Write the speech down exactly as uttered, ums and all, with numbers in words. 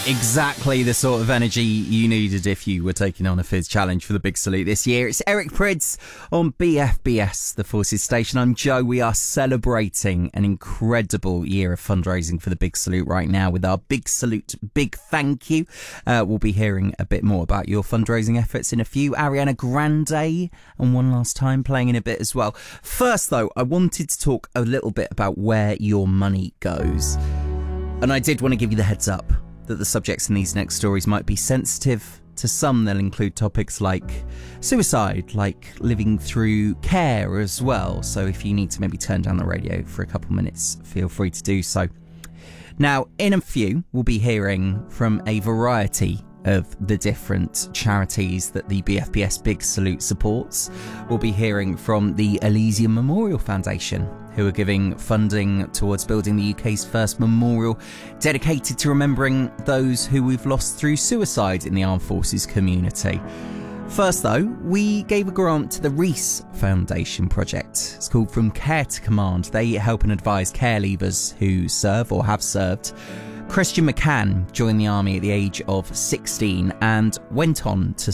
Exactly the sort of energy you needed if you were taking on a Fizz challenge for the Big Salute this year. It's Eric Prydz on B F B S, the Forces Station. I'm Joe. We are celebrating an incredible year of fundraising for the Big Salute right now with our Big Salute Big Thank You. Uh, we'll be hearing a bit more about your fundraising efforts in a few. Ariana Grande and One Last Time playing in a bit as well. First, though, I wanted to talk a little bit about where your money goes. And I did want to give you the heads up that the subjects in these next stories might be sensitive. To some, they'll include topics like suicide, like living through care as well. So if you need to maybe turn down the radio for a couple minutes, feel free to do so. Now, in a few, we'll be hearing from a variety of the different charities that the B F B S Big Salute supports. We'll be hearing from the Elysium Memorial Foundation, who are giving funding towards building the U K's first memorial dedicated to remembering those who we've lost through suicide in the armed forces community. First, though, we gave a grant to the Reese Foundation project. It's called From Care to Command. They help and advise care leavers who serve or have served. Christian McCann joined the army at the age of sixteen and went on to